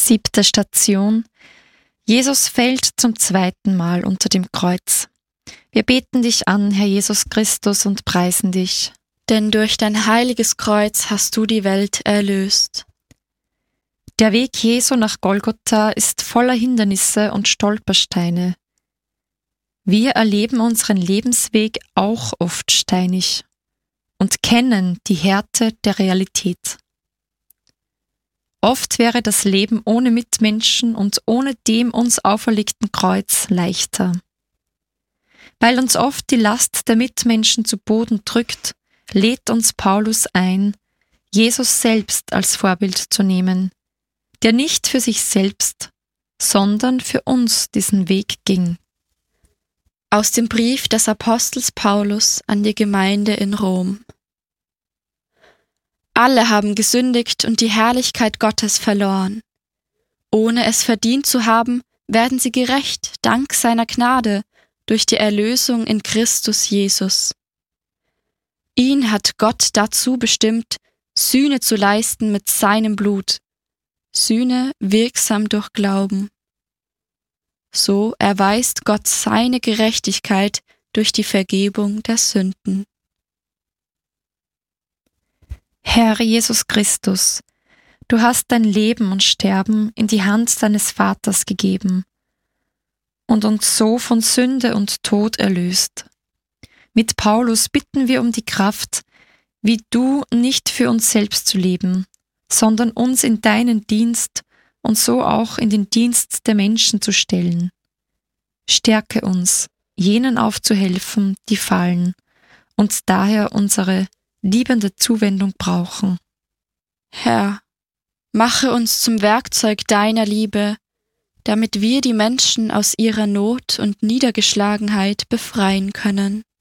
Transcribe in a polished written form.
7. Station. Jesus fällt zum 2. Mal unter dem Kreuz. Wir beten dich an, Herr Jesus Christus, und preisen dich. Denn durch dein heiliges Kreuz hast du die Welt erlöst. Der Weg Jesu nach Golgotha ist voller Hindernisse und Stolpersteine. Wir erleben unseren Lebensweg auch oft steinig und kennen die Härte der Realität. Oft wäre das Leben ohne Mitmenschen und ohne dem uns auferlegten Kreuz leichter. Weil uns oft die Last der Mitmenschen zu Boden drückt, lädt uns Paulus ein, Jesus selbst als Vorbild zu nehmen, der nicht für sich selbst, sondern für uns diesen Weg ging. Aus dem Brief des Apostels Paulus an die Gemeinde in Rom. Alle haben gesündigt und die Herrlichkeit Gottes verloren. Ohne es verdient zu haben, werden sie gerecht, dank seiner Gnade, durch die Erlösung in Christus Jesus. Ihn hat Gott dazu bestimmt, Sühne zu leisten mit seinem Blut, Sühne wirksam durch Glauben. So erweist Gott seine Gerechtigkeit durch die Vergebung der Sünden. Herr Jesus Christus, du hast dein Leben und Sterben in die Hand deines Vaters gegeben und uns so von Sünde und Tod erlöst. Mit Paulus bitten wir um die Kraft, wie du nicht für uns selbst zu leben, sondern uns in deinen Dienst und so auch in den Dienst der Menschen zu stellen. Stärke uns, jenen aufzuhelfen, die fallen und daher unsere liebende Zuwendung brauchen. Herr, mache uns zum Werkzeug deiner Liebe, damit wir die Menschen aus ihrer Not und Niedergeschlagenheit befreien können.